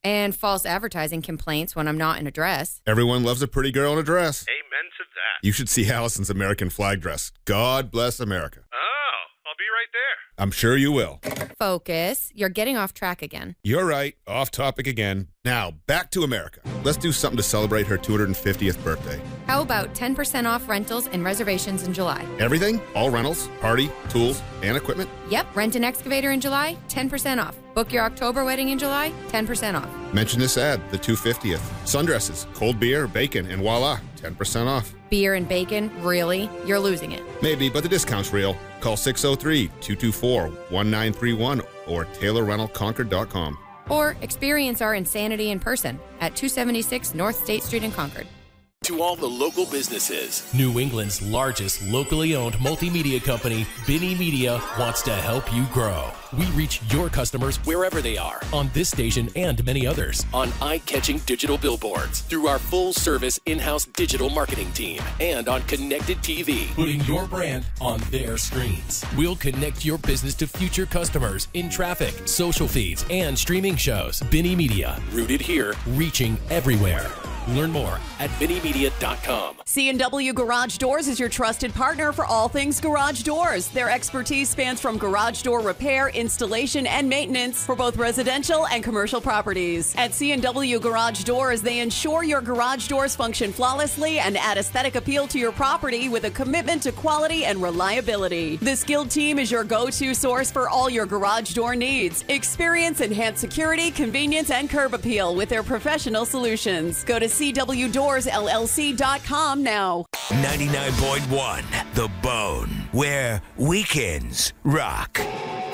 And false advertising complaints when I'm not in a dress. Everyone loves a pretty girl in a dress. Amen to that. You should see Allison's American flag dress. God bless America. Oh, I'll be right there. I'm sure you will. Focus. You're getting off track again. You're right. Off topic again. Now, back to America. Let's do something to celebrate her 250th birthday. How about 10% off rentals and reservations in July? Everything? All rentals, party, tools, and equipment? Yep. Rent an excavator in July, 10% off. Book your October wedding in July, 10% off. Mention this ad, the 250th. Sundresses, cold beer, bacon, and voila, 10% off. Beer and bacon? Really? You're losing it. Maybe, but the discount's real. Call 603-224-1931 or TaylorRentalConcord.com. Or experience our insanity in person at 276 North State Street in Concord. To all the local businesses, New England's largest locally owned multimedia company, Binny Media, wants to help you grow. We reach your customers wherever they are, on this station and many others. on eye-catching digital billboards, through our full-service in-house digital marketing team, and on connected TV. Putting your brand on their screens. We'll connect your business to future customers in traffic, social feeds, and streaming shows. Binny Media, Rooted here, reaching everywhere. Learn more at BinnyMedia.com. C&W Garage Doors is your trusted partner for all things garage doors. Their expertise spans from garage door repair, installation, and maintenance for both residential and commercial properties. At C&W Garage Doors, they ensure your garage doors function flawlessly and add aesthetic appeal to your property with a commitment to quality and reliability. The skilled team is your go-to source for all your garage door needs. Experience enhanced security, convenience, and curb appeal with their professional solutions. Go to CWDoorsLLC.com now. 99.1 The Bone, where weekends rock.